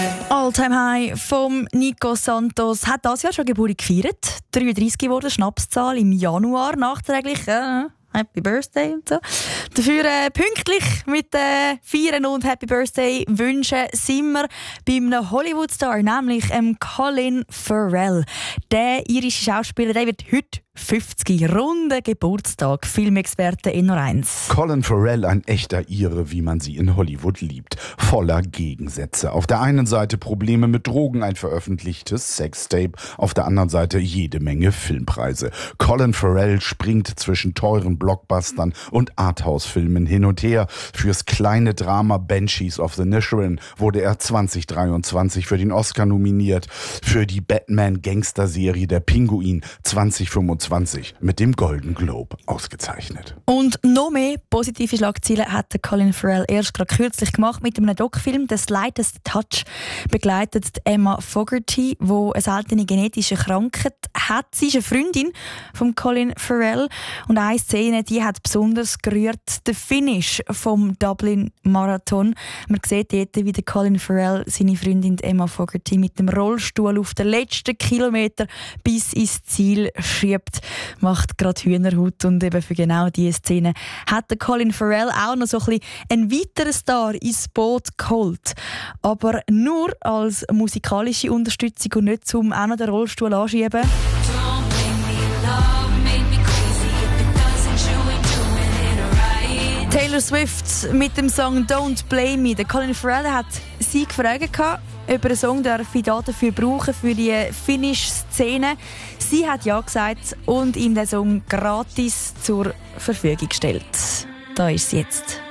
All-Time High vom Nico Santos hat das Jahr schon Geburt gefeiert. 33 geworden, Schnapszahl im Januar nachträglich. Happy Birthday und so. Dafür pünktlich mit Feiern und Happy Birthday wünschen sind wir bei einem Hollywood-Star, nämlich Colin Farrell. Der irische Schauspieler, der wird heute 50, runder Geburtstag. Filmexperte in nur eins. Colin Farrell, ein echter Ire, wie man sie in Hollywood liebt. Voller Gegensätze. Auf der einen Seite Probleme mit Drogen, ein veröffentlichtes Sextape. Auf der anderen Seite jede Menge Filmpreise. Colin Farrell springt zwischen teuren Blockbustern und Arthouse-Filmen hin und her. Fürs kleine Drama Banshees of the Inisherin wurde er 2023 für den Oscar nominiert. Für die Batman-Gangster-Serie Der Pinguin 2025 mit dem Golden Globe ausgezeichnet. Und noch mehr positive Schlagzeilen hat Colin Farrell erst gerade kürzlich gemacht mit einem Doc-Film «The Slightest Touch». Begleitet Emma Fogarty, die eine seltene genetische Krankheit hat. Sie ist eine Freundin von Colin Farrell. Und eine Szene, die hat besonders gerührt, der Finish vom Dublin Marathon. Man sieht dort, wie der Colin Farrell seine Freundin Emma Fogarty mit dem Rollstuhl auf den letzten Kilometer bis ins Ziel schiebt. Macht gerade Hühnerhaut. Und eben für genau diese Szene hat der Colin Farrell auch noch so ein bisschen einen weiteren Star ins Boot geholt. Aber nur als musikalische Unterstützung und nicht zum auch noch den Rollstuhl anschieben. Taylor Swift mit dem Song «Don't Blame Me». Der Colin Farrell hat sie gefragt, ob er einen Song dafür brauchen für die Finish-Szene. Sie hat ja gesagt und ihm den Song gratis zur Verfügung gestellt. Da ist sie jetzt.